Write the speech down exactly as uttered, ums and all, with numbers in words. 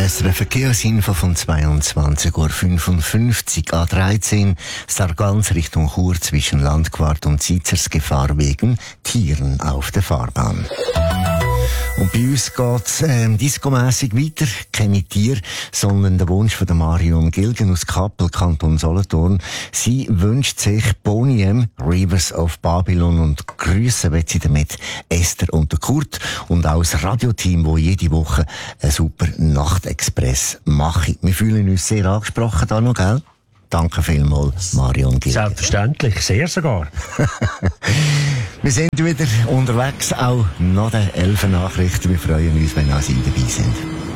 Es ist eine Verkehrsinfo von zweiundzwanzig Uhr fünfundfünfzig A dreizehn, Sargans Richtung Chur zwischen Landquart und Sizersgefahr wegen Tieren auf der Fahrbahn. Und bei uns geht's ähm, diskomässig weiter. Keine Tiere, sondern der Wunsch von der Marion Gilgen aus Kappel, Kanton Solothurn. Sie wünscht sich Boney M, Rivers of Babylon, und grüßen wird sie damit Esther und der Kurt und auch das Radioteam, das jede Woche einen super Nachtexpress macht. Wir fühlen uns sehr angesprochen da noch, gell? Danke vielmals, Marion Gilgen. Selbstverständlich, sehr sogar. Wir sind wieder unterwegs, auch nach den elf Nachrichten. Wir freuen uns, wenn auch Sie dabei sind.